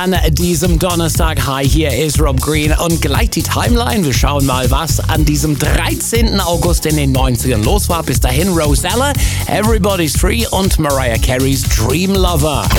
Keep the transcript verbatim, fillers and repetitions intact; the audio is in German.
an diesem Donnerstag. Hi, hier ist Rob Green und gleich die Timeline. Wir schauen mal, was an diesem dreizehnten August in den neunzigern los war. Bis dahin Rosella, Everybody's Free und Mariah Careys Dream Lover.